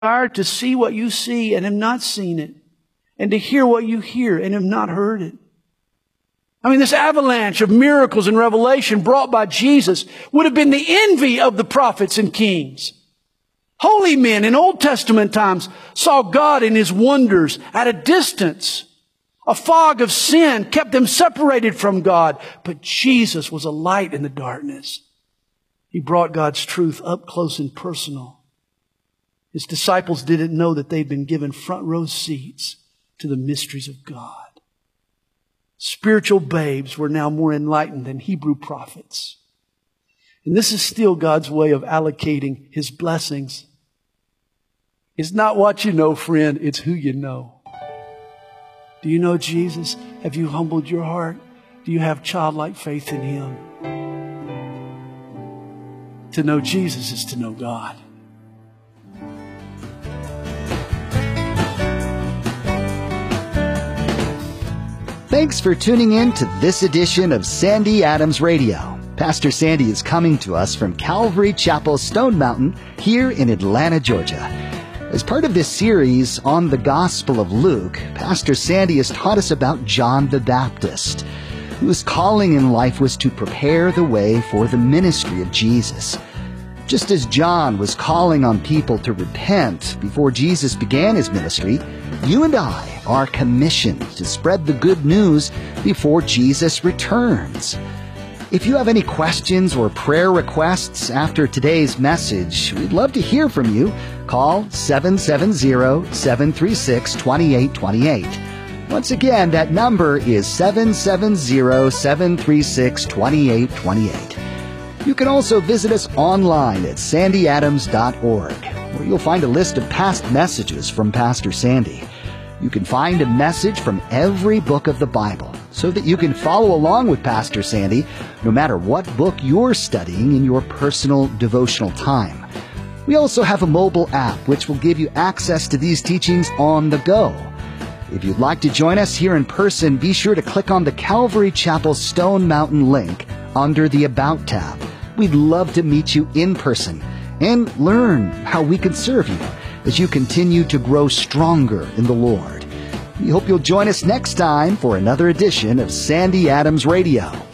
desire to see what you see and have not seen it, and to hear what you hear and have not heard it. I mean, this avalanche of miracles and revelation brought by Jesus would have been the envy of the prophets and kings. Holy men in Old Testament times saw God in His wonders at a distance. A fog of sin kept them separated from God, but Jesus was a light in the darkness. He brought God's truth up close and personal. His disciples didn't know that they'd been given front row seats to the mysteries of God. Spiritual babes were now more enlightened than Hebrew prophets. And this is still God's way of allocating His blessings. It's not what you know, friend. It's who you know. Do you know Jesus? Have you humbled your heart? Do you have childlike faith in Him? To know Jesus is to know God. Thanks for tuning in to this edition of Sandy Adams Radio. Pastor Sandy is coming to us from Calvary Chapel, Stone Mountain, here in Atlanta, Georgia. As part of this series on the Gospel of Luke, Pastor Sandy has taught us about John the Baptist, whose calling in life was to prepare the way for the ministry of Jesus. Just as John was calling on people to repent before Jesus began His ministry, you and I are commissioned to spread the good news before Jesus returns. If you have any questions or prayer requests after today's message, we'd love to hear from you. Call 770-736-2828. Once again, that number is 770-736-2828. You can also visit us online at sandyadams.org, where you'll find a list of past messages from Pastor Sandy. You can find a message from every book of the Bible so that you can follow along with Pastor Sandy no matter what book you're studying in your personal devotional time. We also have a mobile app which will give you access to these teachings on the go. If you'd like to join us here in person, be sure to click on the Calvary Chapel Stone Mountain link under the About tab. We'd love to meet you in person and learn how we can serve you as you continue to grow stronger in the Lord. We hope you'll join us next time for another edition of Sandy Adams Radio.